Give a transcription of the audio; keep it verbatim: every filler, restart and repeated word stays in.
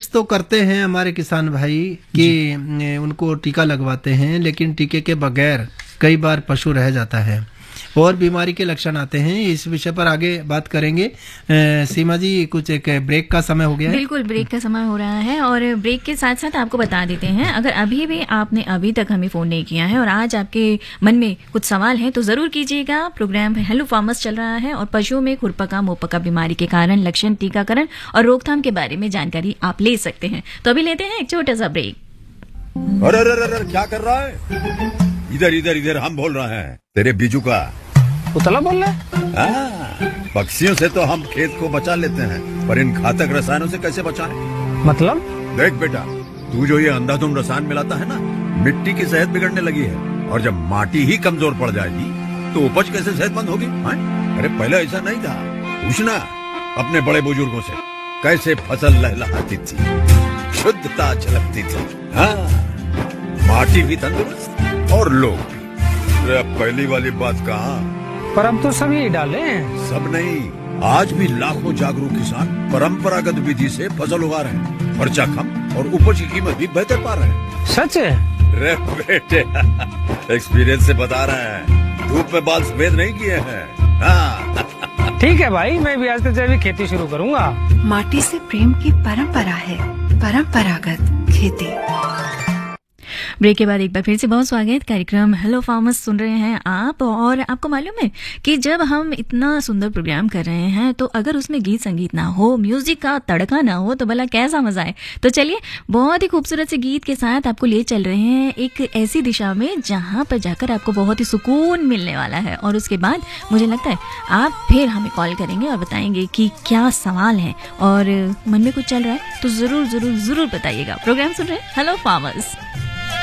कोशिश तो करते हैं हमारे किसान भाई कि उनको टीका लगवाते हैं, लेकिन टीके के बगैर कई बार पशु रह जाता है और बीमारी के लक्षण आते हैं। इस विषय पर आगे बात करेंगे। आ, सीमा जी, कुछ एक ब्रेक का समय हो गया है। बिल्कुल, ब्रेक का समय हो रहा है और ब्रेक के साथ साथ आपको बता देते हैं, अगर अभी भी आपने अभी तक हमें फोन नहीं किया है और आज आपके मन में कुछ सवाल है तो जरूर कीजिएगा। प्रोग्राम हेलो फार्मर्स चल रहा है और पशुओं में खुरपका मुहपका बीमारी के कारण, लक्षण, टीकाकरण और रोकथाम के बारे में जानकारी आप ले सकते हैं। तो अभी लेते हैं एक छोटा सा ब्रेक। अरे अरे अरे क्या कर रहा है? इधर इधर इधर हम बोल रहे हैं तेरे बीजू का। उतला बोल रहा है? पक्षियों से तो हम खेत को बचा लेते हैं, पर इन घातक रसायनों से कैसे बचाएं? मतलब? देख बेटा, तू जो ये अंधाधुंध रसायन मिलाता है ना, मिट्टी की सेहत बिगड़ने लगी है और जब माटी ही कमजोर पड़ जाएगी तो उपज कैसे सेहतमंद होगी? अरे पहले ऐसा नहीं था। पूछना अपने बड़े बुजुर्गों से, कैसे फसल लहलहाती थी, शुद्धता झलकती थी। हाँ, माटी भी तंदुरुस्त और लोग भी। पहली वाली बात कहाँ? पर अब तो सभी डाले हैं। सब नहीं, आज भी लाखों जागरूक किसान परंपरागत विधि से फसल उगा रहे हैं, खर्चा कम और उपज की कीमत भी बेहतर पा रहे हैं। सच है? रे बेटे, एक्सपीरियंस से बता रहे हैं, धूप में बाल सफेद नहीं किए हैं। हाँ। ठीक है भाई, मैं भी आज से जैविक खेती शुरू करूंगा। माटी से प्रेम की परंपरा है, परंपरागत खेती। ब्रेक के बाद एक बार फिर से बहुत स्वागत। कार्यक्रम हेलो फार्मर्स सुन रहे हैं आप, और आपको मालूम है कि जब हम इतना सुंदर प्रोग्राम कर रहे हैं तो अगर उसमें गीत संगीत ना हो, म्यूजिक का तड़का ना हो, तो भला कैसा मजा है। तो चलिए, बहुत ही खूबसूरत से गीत के साथ आपको ले चल रहे हैं एक ऐसी दिशा में जहां पर जाकर आपको बहुत ही सुकून मिलने वाला है। और उसके बाद मुझे लगता है आप फिर हमें कॉल करेंगे और बताएंगे कि क्या सवाल है और मन में कुछ चल रहा है तो जरूर जरूर जरूर बताइएगा। प्रोग्राम सुन रहे हैं हेलो फार्मर्स।